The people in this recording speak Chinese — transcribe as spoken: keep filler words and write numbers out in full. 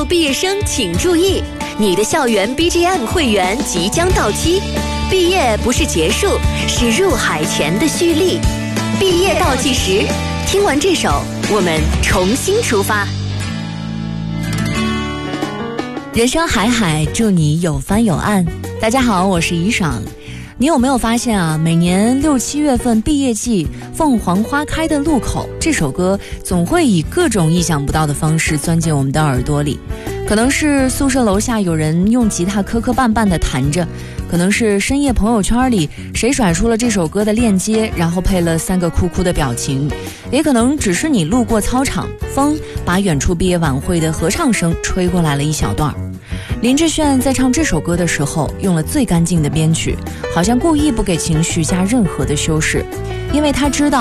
毕业生请注意，你的校园 B G M 会员即将到期，毕业不是结束，是入海前的蓄力。毕业倒计时，听完这首，我们重新出发。人生海海，祝你有帆有岸。大家好，我是怡爽。你有没有发现啊，每年六七月份毕业季，凤凰花开的路口，这首歌总会以各种意想不到的方式钻进我们的耳朵里。可能是宿舍楼下有人用吉他磕磕绊绊地弹着，可能是深夜朋友圈里谁甩出了这首歌的链接，然后配了三个哭哭的表情，也可能只是你路过操场，风把远处毕业晚会的合唱声吹过来了一小段。林志炫在唱这首歌的时候用了最干净的编曲，好像故意不给情绪加任何的修饰，因为他知道